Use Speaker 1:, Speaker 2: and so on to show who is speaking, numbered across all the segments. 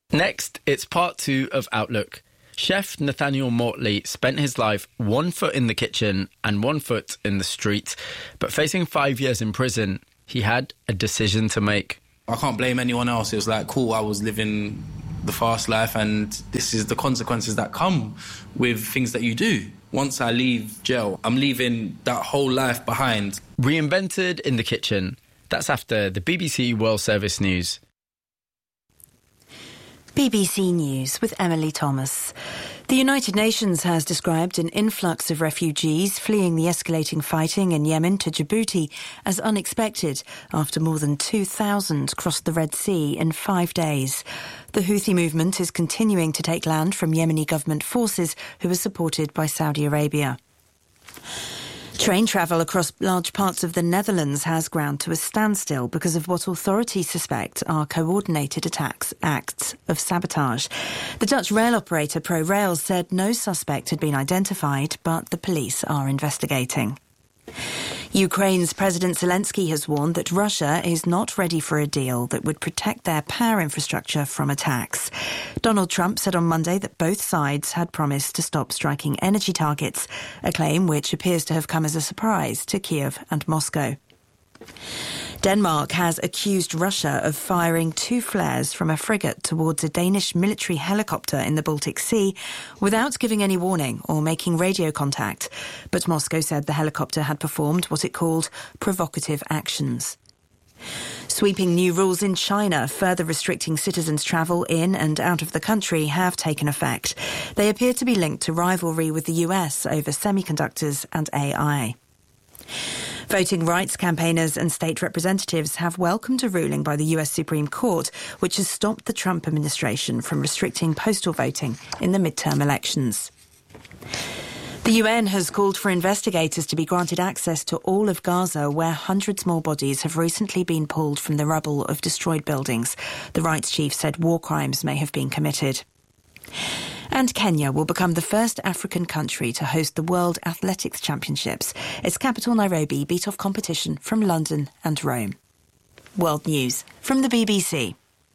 Speaker 1: Next, it's part 2 of Outlook. Chef Nathaniel Mortley spent his life 1 foot in the kitchen and 1 foot in the street. But facing 5 years in prison, he had a decision to make.
Speaker 2: I can't blame anyone else. It was like, cool, I was living the fast life, and this is the consequences that come with things that you do. Once I leave jail, I'm leaving that whole life behind.
Speaker 1: Reinvented in the kitchen. That's after the BBC World Service News.
Speaker 3: BBC News with Emily Thomas. The United Nations has described an influx of refugees fleeing the escalating fighting in Yemen to Djibouti as unexpected after more than 2,000 crossed the Red Sea in 5 days. The Houthi movement is continuing to take land from Yemeni government forces who are supported by Saudi Arabia. Train travel across large parts of the Netherlands has ground to a standstill because of what authorities suspect are coordinated acts of sabotage. The Dutch rail operator ProRail said no suspect had been identified, but the police are investigating. Ukraine's President Zelensky has warned that Russia is not ready for a deal that would protect their power infrastructure from attacks. Donald Trump said on Monday that both sides had promised to stop striking energy targets, a claim which appears to have come as a surprise to Kiev and Moscow. Denmark has accused Russia of firing 2 flares from a frigate towards a Danish military helicopter in the Baltic Sea without giving any warning or making radio contact. But Moscow said the helicopter had performed what it called provocative actions. Sweeping new rules in China, further restricting citizens' travel in and out of the country, have taken effect. They appear to be linked to rivalry with the US over semiconductors and AI. Voting rights campaigners and state representatives have welcomed a ruling by the US Supreme Court, which has stopped the Trump administration from restricting postal voting in the midterm elections. The UN has called for investigators to be granted access to all of Gaza, where hundreds more bodies have recently been pulled from the rubble of destroyed buildings. The rights chief said war crimes may have been committed. And Kenya will become the first African country to host the World Athletics Championships. Its capital, Nairobi, beat off competition from London and Rome. World News from the BBC.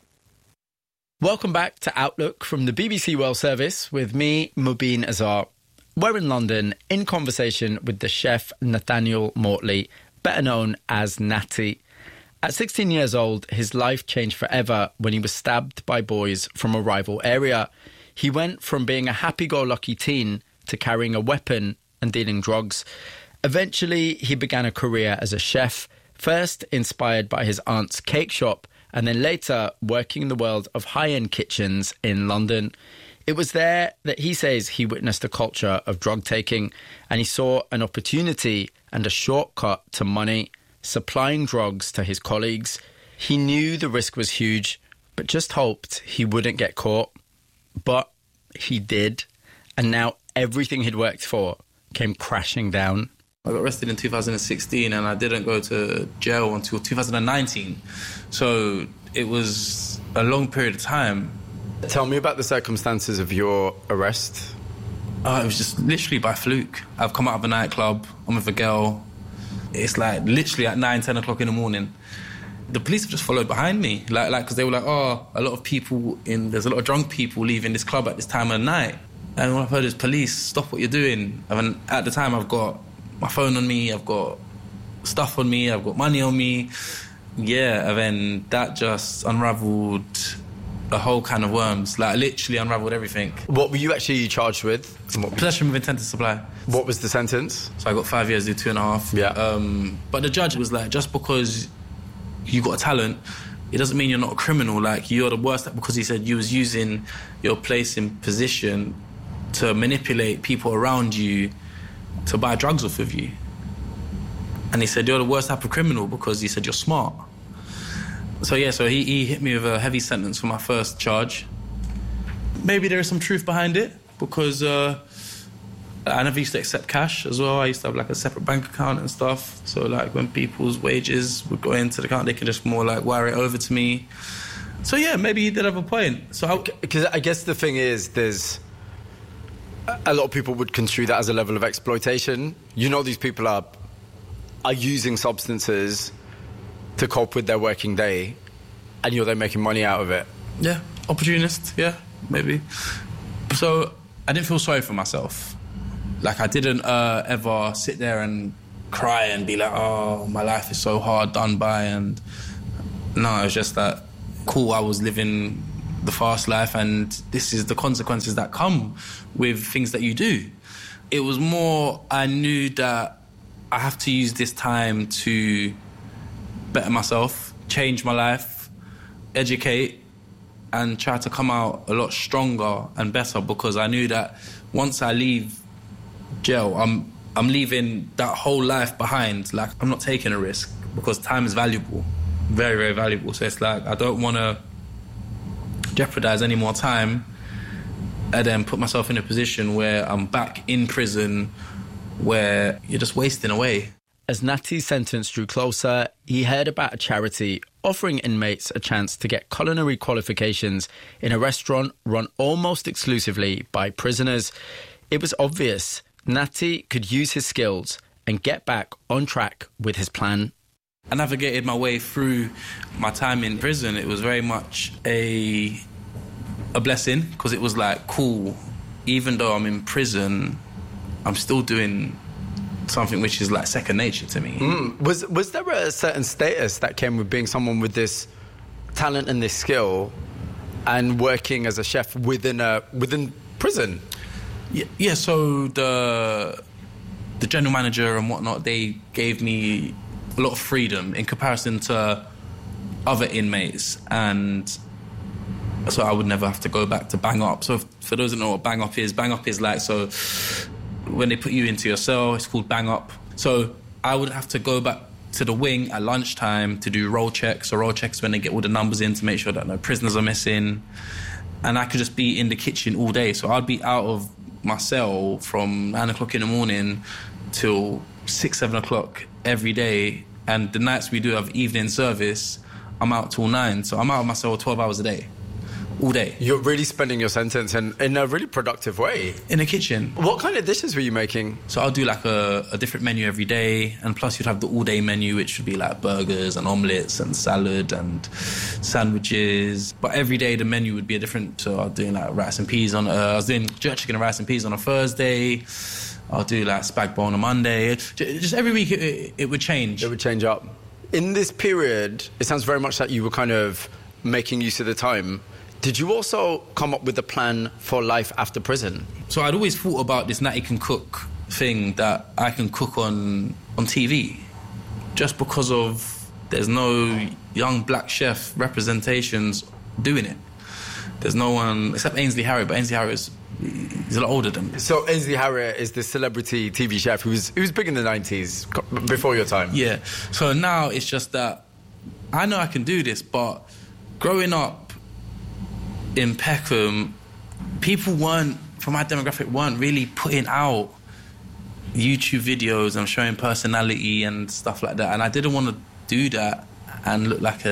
Speaker 1: Welcome back to Outlook from the BBC World Service with me, Mubin Azar. We're in London in conversation with the chef Nathaniel Mortley, better known as Natty. At 16 years old, his life changed forever when he was stabbed by boys from a rival area. He went from being a happy-go-lucky teen to carrying a weapon and dealing drugs. Eventually, he began a career as a chef, first inspired by his aunt's cake shop, and then later working in the world of high-end kitchens in London. It was there that he says he witnessed a culture of drug-taking, and he saw an opportunity and a shortcut to money, supplying drugs to his colleagues. He knew the risk was huge, but just hoped he wouldn't get caught. But he did, and now everything he'd worked for came crashing down.
Speaker 2: I got arrested in 2016 and I didn't go to jail until 2019. So it was a long period of time.
Speaker 1: Tell me about the circumstances of your arrest.
Speaker 2: It was just literally by fluke. I've come out of a nightclub, I'm with a girl. It's like literally at 9, 10 o'clock in the morning. The police have just followed behind me, because they were like, a lot of people there's a lot of drunk people leaving this club at this time of night. And all I've heard is, police, stop what you're doing. And at the time, I've got my phone on me, I've got stuff on me, I've got money on me. Yeah, and then that just unravelled a whole can of worms, literally unravelled everything.
Speaker 1: What were you actually charged with?
Speaker 2: Possession with intent to supply.
Speaker 1: What was the sentence?
Speaker 2: So I got 5 years, do 2.5.
Speaker 1: Yeah.
Speaker 2: But the judge was like, just because you got a talent, it doesn't mean you're not a criminal. You're the worst, because he said you was using your place in position to manipulate people around you to buy drugs off of you. And he said you're the worst type of criminal because he said you're smart. So he hit me with a heavy sentence for my first charge. Maybe there is some truth behind it, because I never used to accept cash as well. I used to have a separate bank account and stuff. So when people's wages would go into the account, they could just more wire it over to me. So yeah, maybe he did have a point. So
Speaker 1: because I guess the thing is, there's a lot of people would construe that as a level of exploitation. These people are using substances to cope with their working day, and you're then making money out of it.
Speaker 2: Yeah, Opportunist, yeah, maybe. So I didn't feel sorry for myself. Like, I didn't ever sit there and cry and be like, oh, my life is so hard, done by. And no, it was just that, cool, I was living the fast life, and this is the consequences that come with things that you do. It was more, I knew that I have to use this time to better myself, change my life, educate, and try to come out a lot stronger and better, because I knew that once I leave jail, I'm leaving that whole life behind. Like, I'm not taking a risk, because time is valuable, very, very valuable. So it's like, I don't want to jeopardize any more time and then put myself in a position where I'm back in prison, where you're just wasting away.
Speaker 1: As Natty's sentence drew closer, he heard about a charity offering inmates a chance to get culinary qualifications in a restaurant run almost exclusively by prisoners. It was obvious Natty could use his skills and get back on track with his plan.
Speaker 2: I navigated my way through my time in prison. It was very much a blessing, because it was like, cool, even though I'm in prison, I'm still doing something which is like second nature to me.
Speaker 1: Was there a certain status that came with being someone with this talent and this skill and working as a chef within prison?
Speaker 2: Yeah, so the general manager and whatnot, they gave me a lot of freedom in comparison to other inmates, and so I would never have to go back to bang up. So for those who don't know what bang up is like, so when they put you into your cell, it's called bang up. So I would have to go back to the wing at lunchtime to do roll checks. So roll checks when they get all the numbers in to make sure that no prisoners are missing. And I could just be in the kitchen all day. So I'd be out of my cell from 9 o'clock in the morning till 6, 7 o'clock every day. And the nights we do have evening service, I'm out till 9. So I'm out of my cell 12 hours a day. All day.
Speaker 1: You're really spending your sentence in a really productive way.
Speaker 2: In the kitchen.
Speaker 1: What kind of dishes were you making?
Speaker 2: So I'll do like a different menu every day, and plus you'd have the all-day menu, which would be like burgers and omelettes and salad and sandwiches. But every day the menu would be a different. So I was doing like rice and peas I was doing jerk chicken and rice and peas on a Thursday. I'll do like spag bowl on a Monday. Just every week it would change.
Speaker 1: It would change up. In this period, it sounds very much like you were kind of making use of the time. Did you also come up with a plan for life after prison?
Speaker 2: So I'd always thought about this Natty Can Cook thing, that I can cook on TV, just because of there's no young black chef representations doing it. There's no one except Ainsley Harriott, but Ainsley Harriott he's a lot older than me.
Speaker 1: So Ainsley Harriott is the celebrity TV chef who was big in the 90s, before your time.
Speaker 2: Yeah. So now it's just that I know I can do this, but growing up in Peckham, people from my demographic weren't really putting out YouTube videos and showing personality and stuff like that, and I didn't want to do that and look like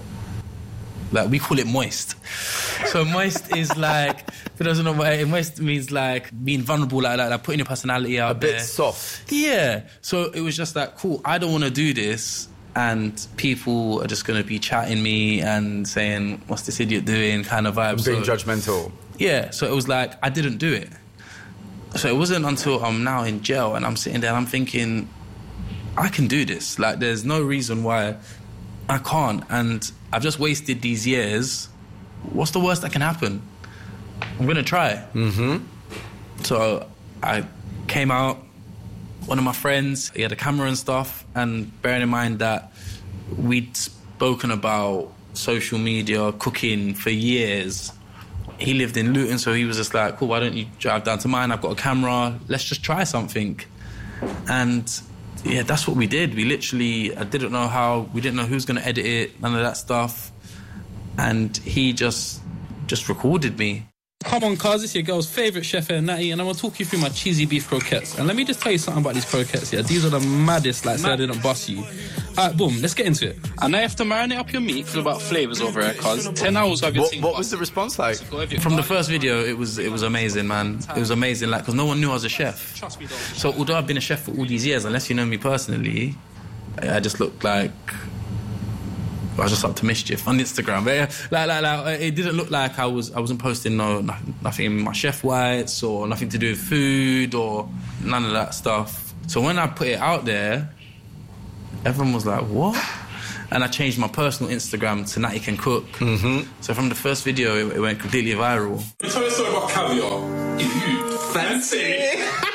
Speaker 2: we call it moist. So moist is like, for those who don't know, moist means like being vulnerable, like putting your personality out there.
Speaker 1: A bit soft.
Speaker 2: Yeah. So it was just like, cool, I don't want to do this, and people are just going to be chatting me and saying, what's this idiot doing, kind of vibe.
Speaker 1: Being judgmental.
Speaker 2: Yeah, so it was like, I didn't do it. So it wasn't until I'm now in jail and I'm sitting there and I'm thinking, I can do this. Like, there's no reason why I can't. And I've just wasted these years. What's the worst that can happen? I'm going to try.
Speaker 1: Mm-hmm.
Speaker 2: So I came out. One of my friends, he had a camera and stuff, and bearing in mind that we'd spoken about social media, cooking for years. He lived in Luton, so he was just like, cool, why don't you drive down to mine? I've got a camera, let's just try something. And yeah, that's what we did. We literally, we didn't know who was going to edit it, none of that stuff. And he just recorded me.
Speaker 4: Come on, cuz, it's your girl's favourite chef here, Natty, and I'm going to talk you through my cheesy beef croquettes. And let me just tell you something about these croquettes here. These are the maddest, like, so I didn't bust you. Alright, boom, let's get into it. And now you have to marinate up your meat for about flavours over here, cuz. 10 hours of your team.
Speaker 1: What was the response like?
Speaker 2: From the first video, it was amazing, man. It was amazing, like, because no one knew I was a chef. So although I've been a chef for all these years, unless you know me personally, I just looked like I was just up to mischief on Instagram. But yeah, it didn't look like I wasn't posting nothing in my chef whites or nothing to do with food or none of that stuff. So when I put it out there, everyone was like, what? And I changed my personal Instagram to Natty Can Cook. Mm-hmm. So from the first video, it went completely viral.
Speaker 5: Tell me a story about caviar. Fancy.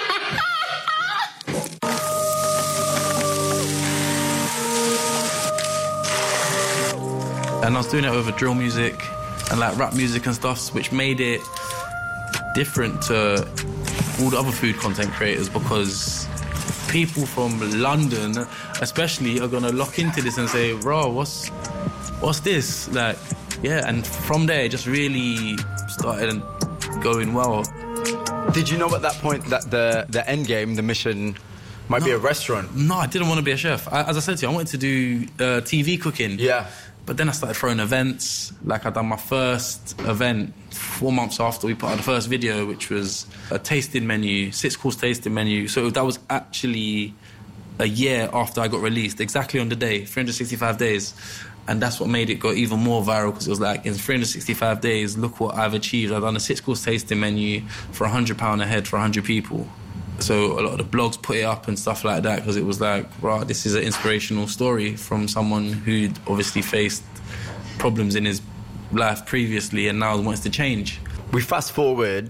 Speaker 2: And I was doing it over drill music and like rap music and stuff, which made it different to all the other food content creators, because people from London especially are gonna lock into this and say, bro, what's this? Like, yeah, and from there it just really started going well.
Speaker 1: Did you know at that point that the end game, the mission, might be a restaurant?
Speaker 2: No, I didn't want to be a chef. As I said to you, I wanted to do TV cooking.
Speaker 1: Yeah.
Speaker 2: But then I started throwing events. Like, I done my first event 4 months after we put out the first video, which was a tasting menu, 6-course tasting menu. So that was actually a year after I got released, exactly on the day, 365 days. And that's what made it go even more viral, because it was like, in 365 days, look what I've achieved. I've done a 6-course tasting menu for £100 a head for 100 people. So a lot of the blogs put it up and stuff like that, because it was like, right, this is an inspirational story from someone who'd obviously faced problems in his life previously and now wants to change.
Speaker 1: We fast forward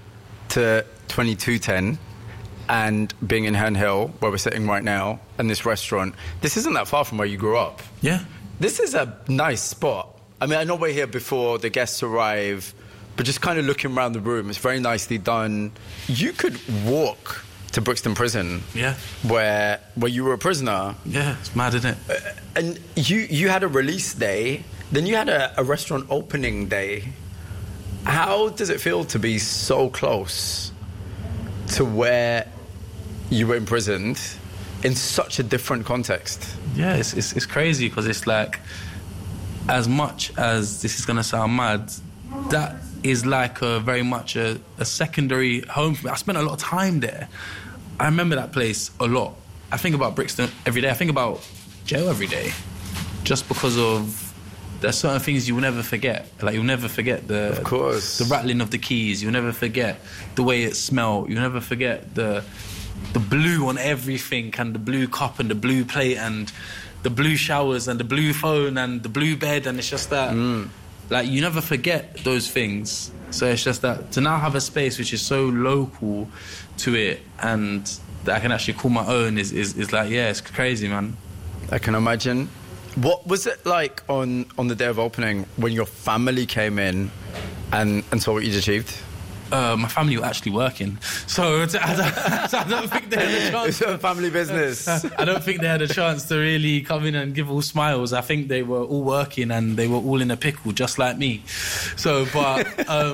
Speaker 1: to 2210 and being in Herne Hill, where we're sitting right now, and this restaurant. This isn't that far from where you grew up.
Speaker 2: Yeah.
Speaker 1: This is a nice spot. I mean, I know we're here before the guests arrive, but just kind of looking around the room, it's very nicely done. You could walk to Brixton Prison,
Speaker 2: yeah,
Speaker 1: where you were a prisoner.
Speaker 2: Yeah, it's mad, isn't it?
Speaker 1: And you had a release day, then you had a restaurant opening day. How does it feel to be so close to where you were imprisoned in such a different context?
Speaker 2: Yeah, it's crazy, because it's like, as much as this is going to sound mad, that is like very much a secondary home for me. I spent a lot of time there. I remember that place a lot. I think about Brixton every day. I think about jail every day, just because of there's certain things you will never forget. Like, you'll never forget the rattling of the keys. You'll never forget the way it smelled. You'll never forget the blue on everything, and the blue cup and the blue plate and the blue showers and the blue phone and the blue bed, and it's just that. Like, you never forget those things. So it's just that to now have a space which is so local to it and that I can actually call my own is like, yeah, it's crazy, man.
Speaker 1: I can imagine. What was it like on the day of opening when your family came in and saw what you'd achieved?
Speaker 2: My family were actually working, so I don't think they had a chance.
Speaker 1: It's a family business.
Speaker 2: I don't think they had a chance to really come in and give all smiles. I think they were all working and they were all in a pickle, just like me. So, but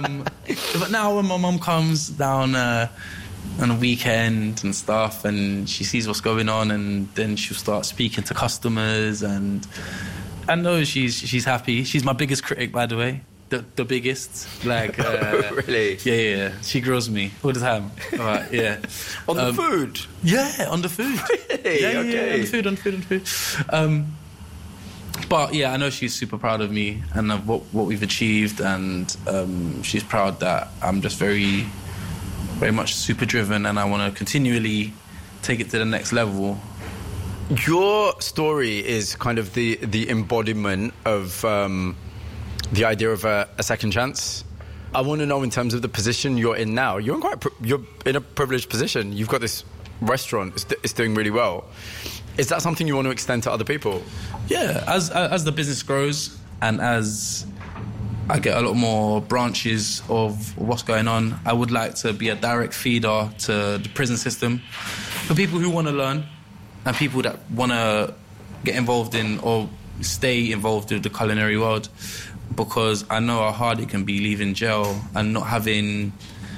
Speaker 2: now when my mum comes down on a weekend and stuff, and she sees what's going on, and then she'll start speaking to customers, and I know she's happy. She's my biggest critic, by the way. The biggest, like
Speaker 1: really?
Speaker 2: Yeah. She grills me all the time. Yeah.
Speaker 1: On the food?
Speaker 2: Yeah, on the food.
Speaker 1: Really?
Speaker 2: Yeah,
Speaker 1: Okay.
Speaker 2: on the food. But yeah, I know she's super proud of me and of what we've achieved, and she's proud that I'm just very, very much super driven, and I want to continually take it to the next level.
Speaker 1: Your story is kind of the embodiment of the idea of a second chance. I want to know, in terms of the position you're in now, you're in a privileged position. You've got this restaurant, it's doing really well. Is that something you want to extend to other people?
Speaker 2: Yeah, as the business grows and as I get a lot more branches of what's going on, I would like to be a direct feeder to the prison system for people who want to learn and people that want to get involved in or stay involved with the culinary world, because I know how hard it can be leaving jail and not having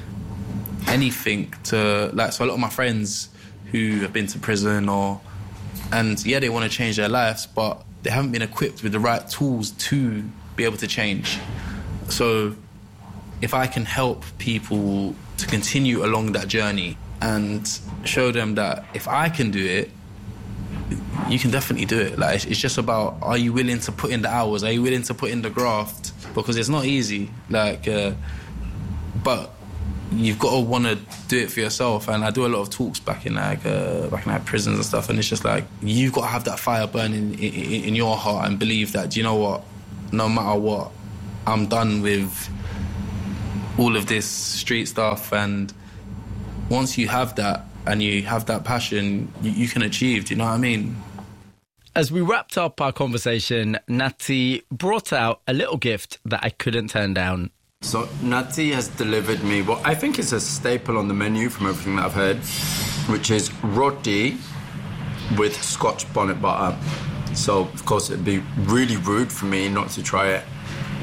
Speaker 2: anything to, like, so a lot of my friends who have been to prison and they want to change their lives, but they haven't been equipped with the right tools to be able to change. So if I can help people to continue along that journey and show them that if I can do it, you can definitely do it. Like, it's just about, are you willing to put in the hours? Are you willing to put in the graft? Because it's not easy. Like, but you've got to want to do it for yourself. And I do a lot of talks back in prisons and stuff. And it's just like, you've got to have that fire burning in your heart and believe that, do you know what? No matter what, I'm done with all of this street stuff. And once you have that and you have that passion, you can achieve. Do you know what I mean?
Speaker 1: As we wrapped up our conversation, Natty brought out a little gift that I couldn't turn down. So Natty has delivered me what I think is a staple on the menu from everything that I've heard, which is roti with Scotch bonnet butter. So, of course, it'd be really rude for me not to try it.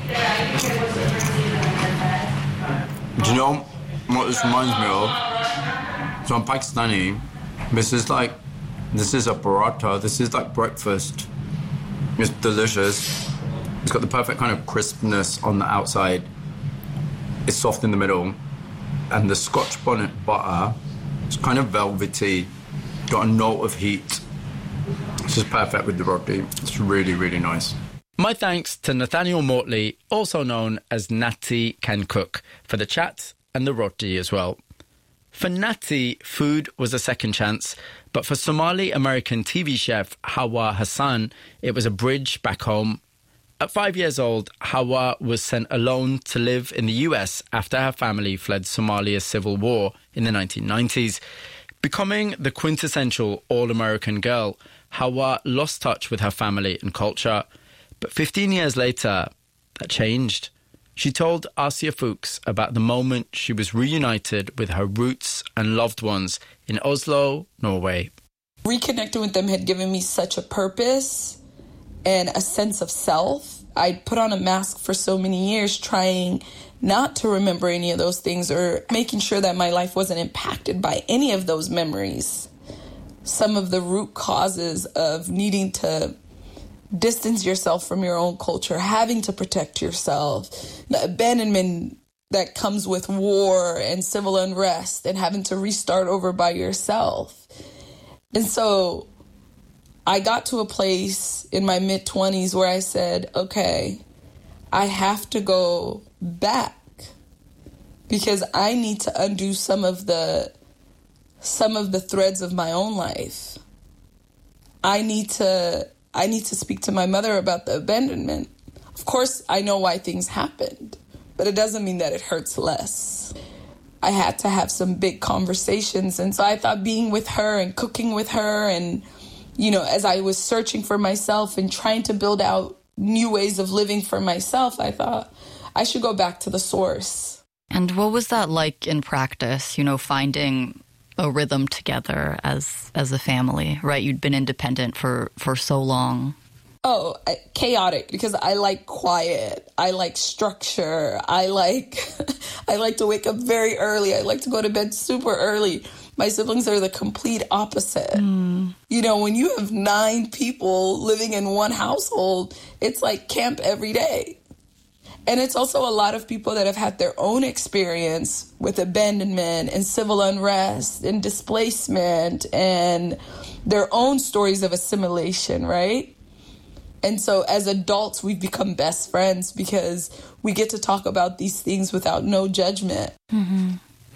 Speaker 1: Do you know what this reminds me of? So I'm Pakistani. This is a paratha. This is like breakfast. It's delicious. It's got the perfect kind of crispness on the outside. It's soft in the middle. And the Scotch bonnet butter, it's kind of velvety. Got a note of heat. This is perfect with the roti. It's really, really nice. My thanks to Nathaniel Mortley, also known as Natty Can Cook, for the chat and the roti as well. For Natty, food was a second chance, but for Somali-American TV chef Hawa Hassan, it was a bridge back home. At 5 years old, Hawa was sent alone to live in the US after her family fled Somalia's civil war in the 1990s. Becoming the quintessential all-American girl, Hawa lost touch with her family and culture. But 15 years later, that changed. She told Asia Fuchs about the moment she was reunited with her roots and loved ones in Oslo, Norway.
Speaker 6: Reconnecting with them had given me such a purpose and a sense of self. I'd put on a mask for so many years trying not to remember any of those things or making sure that my life wasn't impacted by any of those memories. Some of the root causes of needing to distance yourself from your own culture, having to protect yourself, the abandonment that comes with war and civil unrest and having to restart over by yourself. And so I got to a place in my mid-20s where I said, okay, I have to go back because I need to undo some of the threads of my own life. I need to speak to my mother about the abandonment. Of course, I know why things happened, but it doesn't mean that it hurts less. I had to have some big conversations, and so I thought being with her and cooking with her and, you know, as I was searching for myself and trying to build out new ways of living for myself, I thought I should go back to the source.
Speaker 7: And what was that like in practice, you know, finding a rhythm together as a family, right? You'd been independent for so long.
Speaker 6: Oh, chaotic, because I like quiet. I like structure. I like to wake up very early. I like to go to bed super early. My siblings are the complete opposite. You know, when you have 9 people living in one household, it's like camp every day. And it's also a lot of people that have had their own experience with abandonment and civil unrest and displacement and their own stories of assimilation, right? And so as adults, we've become best friends because we get to talk about these things without no judgment.
Speaker 7: Mm-hmm.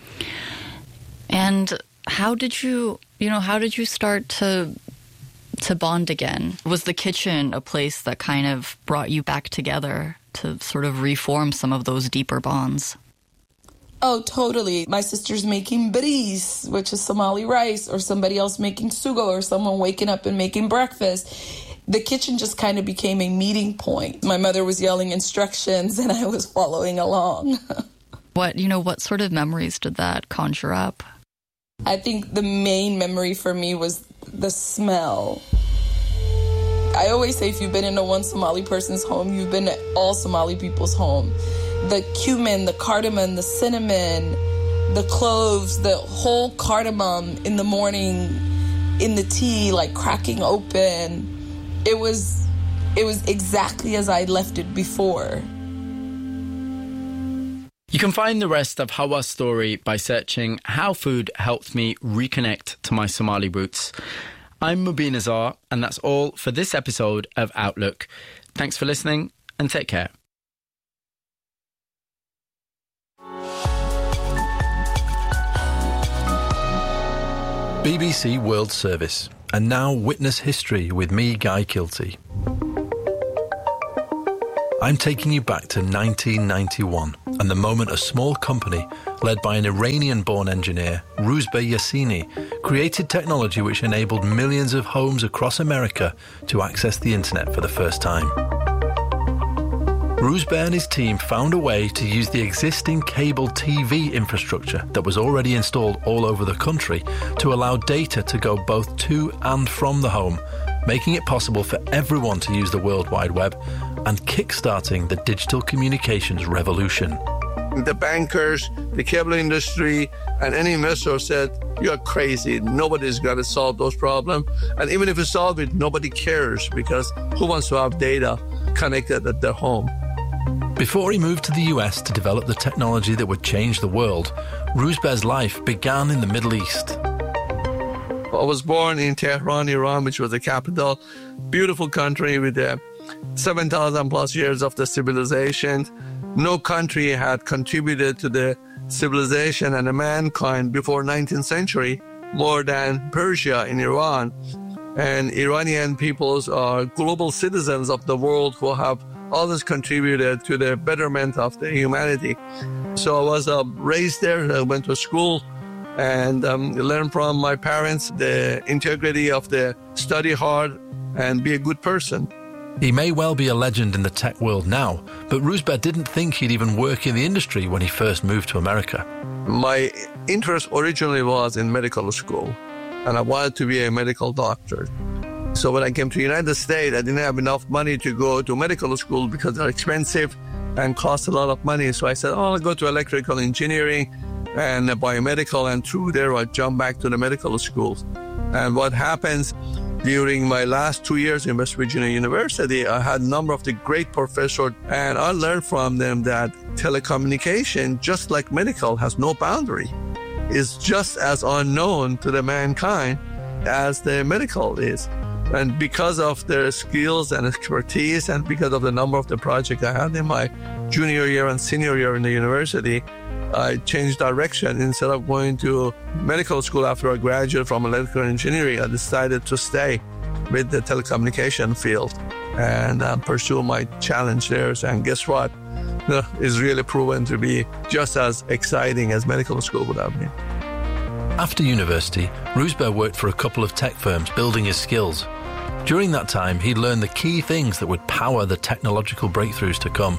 Speaker 7: And how did you start to bond again? Was the kitchen a place that kind of brought you back together to sort of reform some of those deeper bonds?
Speaker 6: Oh, totally. My sister's making baris, which is Somali rice, or somebody else making sugo, or someone waking up and making breakfast. The kitchen just kind of became a meeting point. My mother was yelling instructions and I was following along.
Speaker 7: What sort of memories did that conjure up?
Speaker 6: I think the main memory for me was the smell. I always say if you've been into one Somali person's home, you've been to all Somali people's home. The cumin, the cardamom, the cinnamon, the cloves, the whole cardamom in the morning, in the tea, like cracking open. It was exactly as I left it before.
Speaker 1: You can find the rest of Hawa's story by searching How Food Helped Me Reconnect to My Somali Roots. I'm Mubin Azhar, and that's all for this episode of Outlook. Thanks for listening, and take care.
Speaker 8: BBC World Service, and now Witness History with me, Guy Kilty. I'm taking you back to 1991 and the moment a small company led by an Iranian-born engineer, Rouzbeh Yassini, created technology which enabled millions of homes across America to access the internet for the first time. Rouzbeh and his team found a way to use the existing cable TV infrastructure that was already installed all over the country to allow data to go both to and from the home, making it possible for everyone to use the World Wide Web and kickstarting the digital communications revolution.
Speaker 9: The bankers, the cable industry, and any investor said, "You're crazy. Nobody's going to solve those problems. And even if you solve it, nobody cares, because who wants to have data connected at their home?"
Speaker 8: Before he moved to the US to develop the technology that would change the world, Rouzbeh's life began in the Middle East.
Speaker 9: I was born in Tehran, Iran, which was the capital. Beautiful country with 7,000 plus years of the civilization. No country had contributed to the civilization and the mankind before 19th century more than Persia in Iran. And Iranian peoples are global citizens of the world who have always contributed to the betterment of the humanity. So I was raised there, I went to school, and learned from my parents the integrity of the study hard and be a good person.
Speaker 8: He may well be a legend in the tech world now, but Rouzbeh didn't think he'd even work in the industry when he first moved to America.
Speaker 9: My interest originally was in medical school, and I wanted to be a medical doctor. So when I came to the United States, I didn't have enough money to go to medical school because they're expensive and cost a lot of money. So I said, I'll go to electrical engineering and biomedical, and through there I jumped back to the medical schools. And what happens during my last 2 years in West Virginia University, I had a number of the great professors, and I learned from them that telecommunication, just like medical, has no boundary. It's just as unknown to the mankind as the medical is. And because of their skills and expertise, and because of the number of the projects I had in my junior year and senior year in the university, I changed direction. Instead of going to medical school after I graduated from electrical engineering, I decided to stay with the telecommunication field and pursue my challenge there. And guess what? It's really proven to be just as exciting as medical school would have been.
Speaker 8: After university, Rouzbeh worked for a couple of tech firms building his skills. During that time, he learned the key things that would power the technological breakthroughs to come.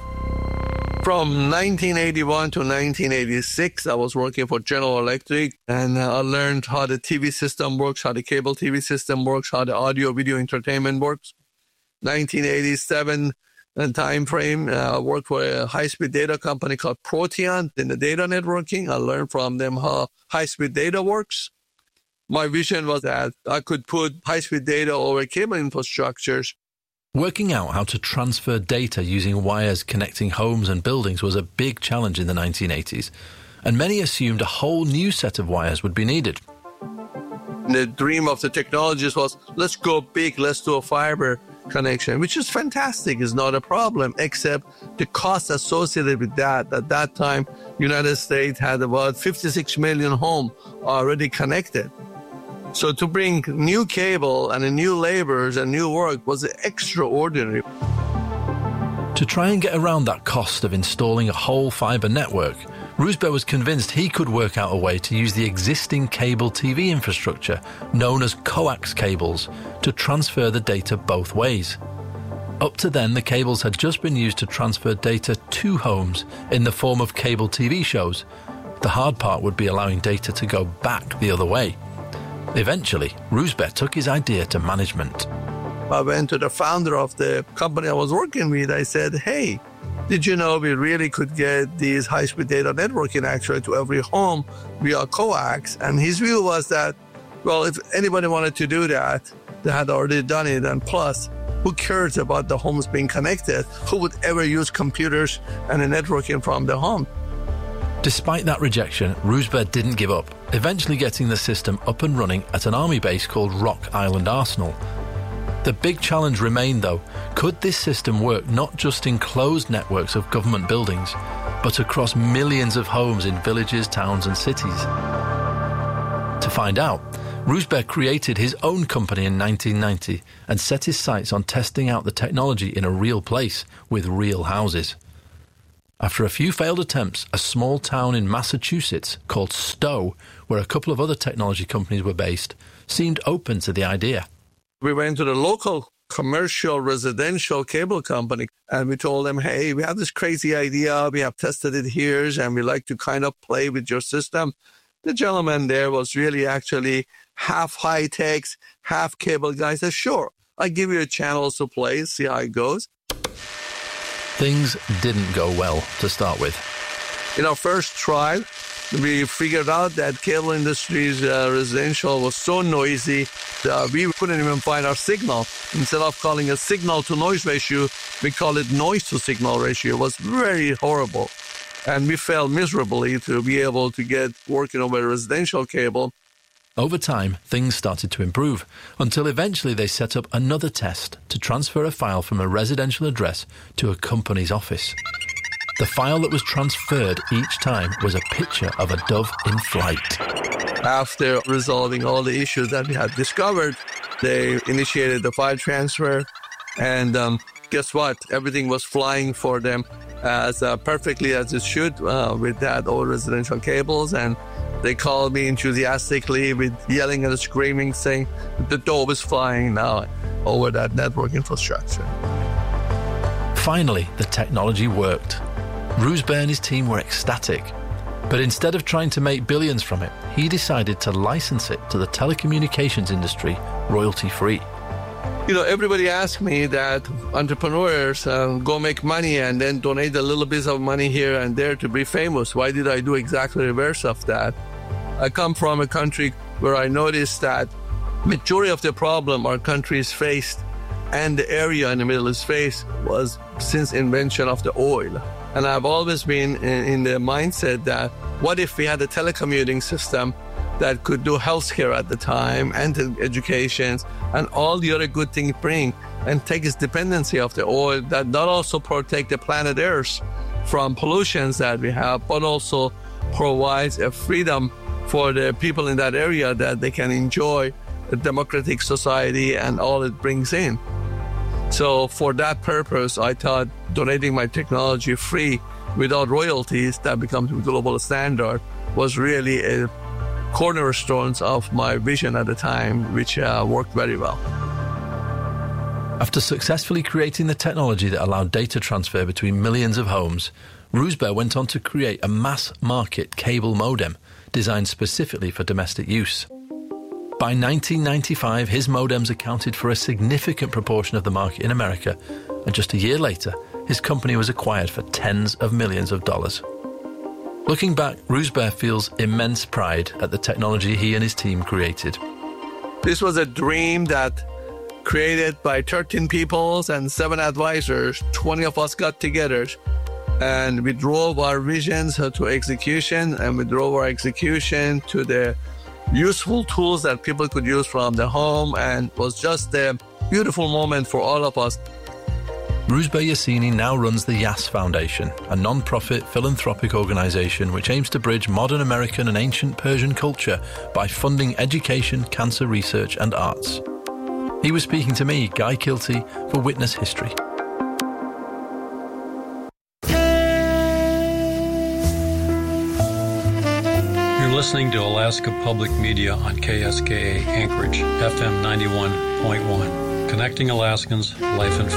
Speaker 9: From 1981 to 1986, I was working for General Electric, and I learned how the TV system works, how the cable TV system works, how the audio-video entertainment works. 1987 time frame, I worked for a high-speed data company called Protean in the data networking. I learned from them how high-speed data works. My vision was that I could put high-speed data over cable infrastructures.
Speaker 8: Working out how to transfer data using wires connecting homes and buildings was a big challenge in the 1980s, and many assumed a whole new set of wires would be needed.
Speaker 9: The dream of the technologists was, let's go big, let's do a fiber connection, which is fantastic, is not a problem, except the cost associated with that. At that time, United States had about 56 million homes already connected. So to bring new cable and new laborers and new work was extraordinary.
Speaker 8: To try and get around that cost of installing a whole fibre network, Rouzbeh was convinced he could work out a way to use the existing cable TV infrastructure, known as coax cables, to transfer the data both ways. Up to then, the cables had just been used to transfer data to homes in the form of cable TV shows. The hard part would be allowing data to go back the other way. Eventually, Rouzbeh took his idea to management.
Speaker 9: I went to the founder of the company I was working with. I said, hey, did you know we really could get these high-speed data networking actually to every home via coax? And his view was that, well, if anybody wanted to do that, they had already done it. And plus, who cares about the homes being connected? Who would ever use computers and the networking from the home?
Speaker 8: Despite that rejection, Roosberg didn't give up, eventually getting the system up and running at an army base called Rock Island Arsenal. The big challenge remained, though. Could this system work not just in closed networks of government buildings, but across millions of homes in villages, towns and cities? To find out, Roosberg created his own company in 1990 and set his sights on testing out the technology in a real place with real houses. After a few failed attempts, a small town in Massachusetts called Stowe, where a couple of other technology companies were based, seemed open to the idea.
Speaker 9: We went to the local commercial residential cable company and we told them, hey, we have this crazy idea. We have tested it here and we like to kind of play with your system. The gentleman there was really actually half high techs, half cable guy. He said, sure, I'll give you a channel to play, see how it goes.
Speaker 8: Things didn't go well to start with.
Speaker 9: In our first trial, we figured out that cable industry's residential was so noisy that we couldn't even find our signal. Instead of calling it signal-to-noise ratio, we call it noise-to-signal ratio. It was very horrible. And we failed miserably to be able to get working over a residential cable.
Speaker 8: Over time, things started to improve, until eventually they set up another test to transfer a file from a residential address to a company's office. The file that was transferred each time was a picture of a dove in flight.
Speaker 9: After resolving all the issues that we had discovered, they initiated the file transfer, and guess what? Everything was flying for them as perfectly as it should with that old residential cables, and they called me enthusiastically with yelling and screaming, saying the dove is flying now over that network infrastructure.
Speaker 8: Finally, the technology worked. Roosberg and his team were ecstatic. But instead of trying to make billions from it, he decided to license it to the telecommunications industry royalty-free.
Speaker 9: You know, everybody asks me that entrepreneurs go make money and then donate a little bit of money here and there to be famous. Why did I do exactly the reverse of that? I come from a country where I noticed that majority of the problem our countries faced and the area in the Middle East faced was since invention of the oil. And I've always been in the mindset that what if we had a telecommuting system that could do healthcare at the time and education and all the other good things bring and take its dependency of the oil, that not also protect the planet Earth from pollutions that we have, but also provides a freedom for the people in that area that they can enjoy a democratic society and all it brings in. So for that purpose, I thought donating my technology free without royalties that becomes a global standard was really a cornerstones of my vision at the time, which worked very well.
Speaker 8: After successfully creating the technology that allowed data transfer between millions of homes, Roosberg went on to create a mass-market cable modem designed specifically for domestic use. By 1995, his modems accounted for a significant proportion of the market in America, and just a year later, his company was acquired for tens of millions of dollars. Looking back, Roosberg feels immense pride at the technology he and his team created.
Speaker 9: This was a dream that created by 13 people and 7 advisors. 20 of us got together and we drove our visions to execution, and we drove our execution to the useful tools that people could use from the home, and it was just a beautiful moment for all of us.
Speaker 8: Roosberg Yassini now runs the Yas Foundation, a non-profit philanthropic organisation which aims to bridge modern American and ancient Persian culture by funding education, cancer research and arts. He was speaking to me, Guy Kilty, for Witness History.
Speaker 10: You're listening to Alaska Public Media on KSKA Anchorage, FM 91.1. Connecting Alaskans, life and